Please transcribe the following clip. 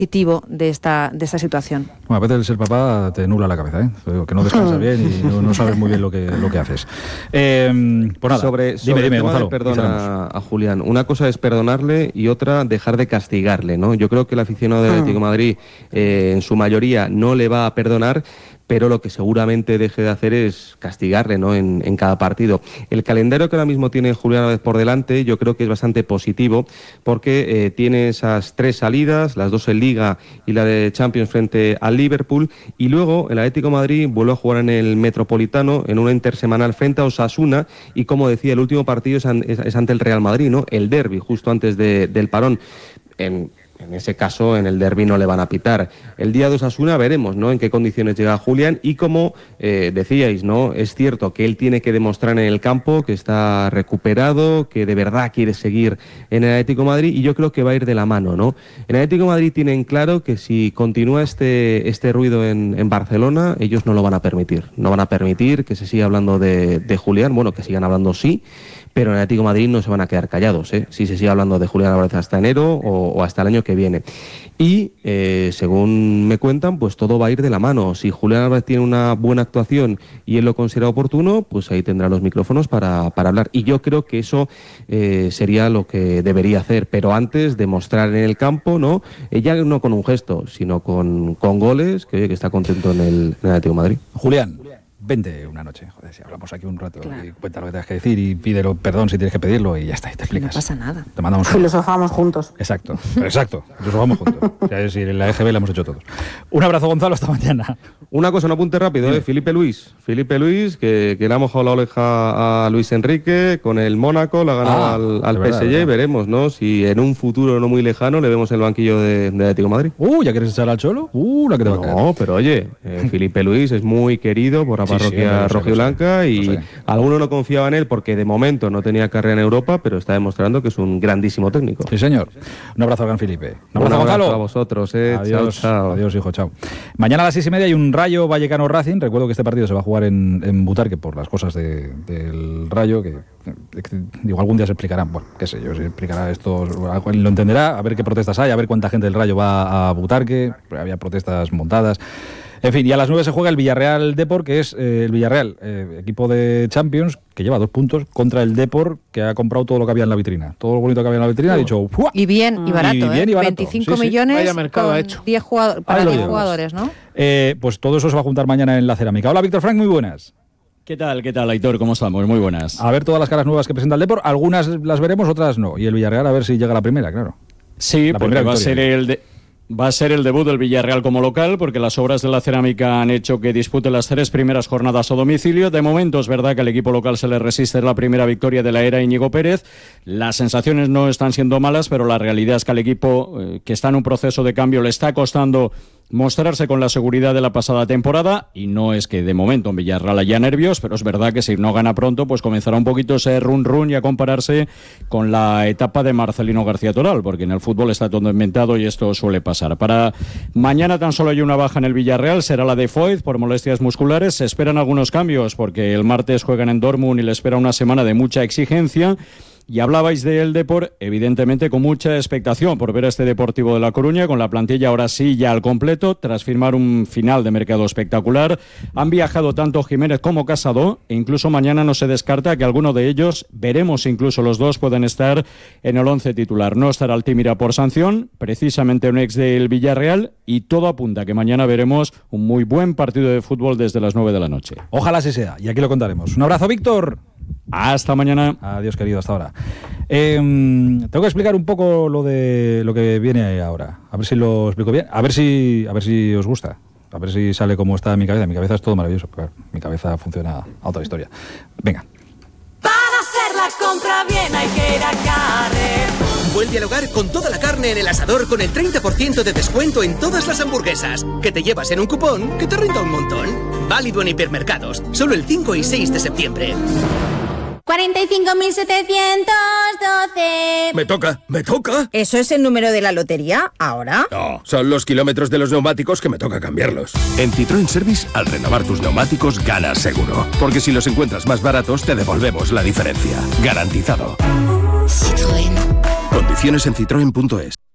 positivo de esta situación. Bueno, a veces el ser papá te nubla la cabeza, que no descansas bien y no sabes muy bien lo que haces. Pues nada, sobre dime, Gonzalo. Perdona A Julián. Una cosa es perdonarle y otra dejar de castigarle, ¿no? Yo creo que el aficionado del Atlético de Madrid en su mayoría no le va a perdonar, pero lo que seguramente deje de hacer es castigarle, ¿no? En cada partido. El calendario que ahora mismo tiene Julián Álvarez por delante yo creo que es bastante positivo porque tiene esas 3 salidas, las 2 en Liga y la de Champions frente al Liverpool, y luego el Atlético de Madrid vuelve a jugar en el Metropolitano en una intersemanal frente a Osasuna y, como decía, el último partido es ante el Real Madrid, ¿no? El derbi, justo antes del parón. En ese caso, en el derbi no le van a pitar. El día de Osasuna veremos, ¿no?, en qué condiciones llega Julián y, como decíais, ¿no?, es cierto que él tiene que demostrar en el campo que está recuperado, que de verdad quiere seguir en el Atlético de Madrid, y yo creo que va a ir de la mano, ¿no? En el Atlético de Madrid tienen claro que si continúa este ruido en Barcelona, ellos no lo van a permitir. No van a permitir que se siga hablando de Julián, bueno, que sigan hablando sí, pero en el Atlético de Madrid no se van a quedar callados, si se sigue hablando de Julián Álvarez hasta enero o hasta el año que viene. Y según me cuentan, pues todo va a ir de la mano. Si Julián Álvarez tiene una buena actuación y él lo considera oportuno, pues ahí tendrá los micrófonos para hablar. Y yo creo que eso sería lo que debería hacer, pero antes demostrar en el campo, ¿no? Ya no con un gesto, sino con goles, que está contento en el Atlético de Madrid. Julián, vente una noche, joder, si hablamos aquí un rato, claro, y cuenta lo que tengas que decir y pídelo perdón si tienes que pedirlo y ya está, y te explicas. No pasa nada. Te mandamos filosofamos juntos. Exacto, filosofamos juntos. O sea, si en la EGB la hemos hecho todos. Un abrazo, Gonzalo, hasta mañana. Una cosa, un apunte rápido, Felipe Luis, que le ha mojado la oreja a Luis Enrique con el Mónaco, la ha ganado al PSG, verdad. Veremos, ¿no?, si en un futuro no muy lejano le vemos en el banquillo de Atlético de Madrid. ¿Ya quieres echar al Cholo? La que te va a caer. No, pero oye, Felipe Luis es muy querido por la parroquia rojiblanca y alguno no confiaba en él porque de momento no tenía carrera en Europa, pero está demostrando que es un grandísimo técnico. Sí, señor. Un abrazo al gran Felipe. Un abrazo, Gonzalo. A vosotros. Adiós, chao. Adiós, hijo, chao. Mañana a las 6:30 hay un Rayo Vallecano Racing. Recuerdo que este partido se va a jugar en Butarque por las cosas del Rayo, que digo, algún día se explicarán. Bueno, qué sé yo, se explicará esto, lo entenderá, a ver qué protestas hay, a ver cuánta gente del Rayo va a Butarque. Había protestas montadas. En fin, y a las 9 se juega el Villarreal Depor, que es el Villarreal, equipo de Champions, que lleva 2 puntos, contra el Depor, que ha comprado todo lo que había en la vitrina. Todo lo bonito que había en la vitrina, ha dicho ¡fua! Y bien, y barato, y 25 millones Vaya mercado con ha hecho. 10 jugadores, ¿no? Pues todo eso se va a juntar mañana en la cerámica. Hola, Víctor Frank, muy buenas. ¿Qué tal, Aitor? ¿Cómo estamos? Muy buenas. A ver todas las caras nuevas que presenta el Depor, algunas las veremos, otras no. Y el Villarreal a ver si llega la primera, claro. Sí, porque va a ser el debut del Villarreal como local, porque las obras de la cerámica han hecho que dispute las 3 primeras jornadas a domicilio. De momento es verdad que al equipo local se le resiste la primera victoria de la era Íñigo Pérez. Las sensaciones no están siendo malas, pero la realidad es que al equipo que está en un proceso de cambio le está costando mostrarse con la seguridad de la pasada temporada, y no es que de momento en Villarreal haya nervios, pero es verdad que si no gana pronto, pues comenzará un poquito ese run y a compararse con la etapa de Marcelino García Toral, porque en el fútbol está todo inventado y esto suele pasar. Para mañana tan solo hay una baja en el Villarreal, será la de Foyth por molestias musculares. Se esperan algunos cambios porque el martes juegan en Dortmund y le espera una semana de mucha exigencia. Y hablabais del Depor, evidentemente con mucha expectación por ver a este Deportivo de La Coruña, con la plantilla ahora sí ya al completo, tras firmar un final de mercado espectacular. Han viajado tanto Jiménez como Casado, e incluso mañana no se descarta que alguno de ellos, veremos incluso los dos, pueden estar en el 11 titular. No estará Altimira por sanción, precisamente un ex del Villarreal, y todo apunta que mañana veremos un muy buen partido de fútbol desde las 9 de la noche. Ojalá así sea, y aquí lo contaremos. Un abrazo, Víctor. Hasta mañana. Adiós, querido, hasta ahora. Tengo que explicar un poco lo que viene ahora. A ver si lo explico bien. A ver si os gusta. A ver si sale como está en mi cabeza. Mi cabeza es todo maravilloso. Claro, mi cabeza funciona a otra historia. Venga. Para hacer la compra bien hay que ir a Carrer. Vuelve al hogar con toda la carne en el asador con el 30% de descuento en todas las hamburguesas. Que te llevas en un cupón que te renta un montón. Válido en hipermercados. Solo el 5 y 6 de septiembre. 45.712. Me toca. ¿Eso es el número de la lotería ahora? No, son los kilómetros de los neumáticos que me toca cambiarlos. En Citroën Service, al renovar tus neumáticos, ganas seguro. Porque si los encuentras más baratos, te devolvemos la diferencia. Garantizado. Citroën. Condiciones en citroen.es.